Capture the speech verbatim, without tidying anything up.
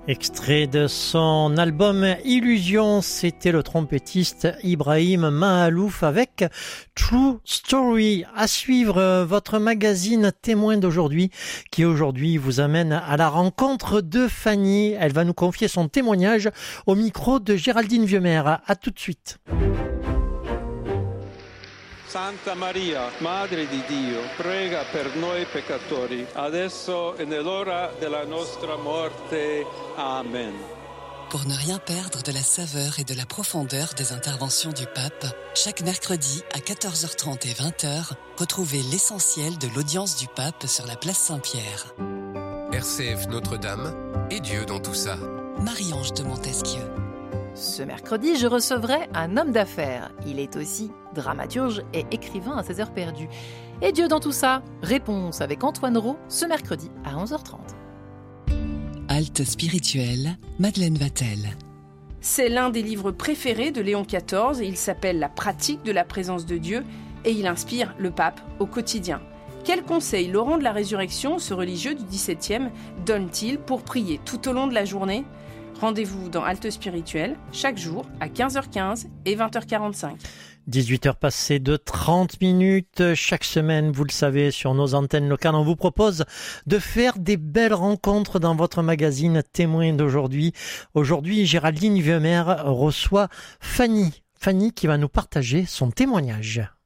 Extrait de son album Illusion, c'était le trompettiste Ibrahim Mahalouf avec True Story. À suivre votre magazine Témoin d'aujourd'hui qui aujourd'hui vous amène à la rencontre de Fanny. Elle va nous confier son témoignage au micro de Géraldine Vieuxmer. À tout de suite. Santa Maria, Madre di Dio, prega per noi peccatori, adesso e nell'ora della nostra morte. Amen. Pour ne rien perdre de la saveur et de la profondeur des interventions du pape, chaque mercredi à quatorze heures trente et vingt heures, retrouvez l'essentiel de l'audience du pape sur la place Saint-Pierre. R C F Notre-Dame et Dieu dans tout ça. Marie-Ange de Montesquieu. Ce mercredi, je recevrai un homme d'affaires. Il est aussi dramaturge et écrivain à ses heures perdues. Et Dieu dans tout ça? Réponse avec Antoine Roux ce mercredi à onze heures trente. Halte spirituelle, Madeleine Vatel. C'est l'un des livres préférés de Léon quatorze. Il s'appelle La pratique de la présence de Dieu et il inspire le pape au quotidien. Quels conseils Laurent de la Résurrection, ce religieux du dix-septième, donne-t-il pour prier tout au long de la journée? Rendez-vous dans Halte Spirituelle, chaque jour à quinze heures quinze et vingt heures quarante-cinq. dix-huit heures passées de trente minutes. Chaque semaine, vous le savez, sur nos antennes locales, on vous propose de faire des belles rencontres dans votre magazine Témoin d'aujourd'hui. Aujourd'hui, Géraldine Vieuxmer reçoit Fanny. Fanny qui va nous partager son témoignage.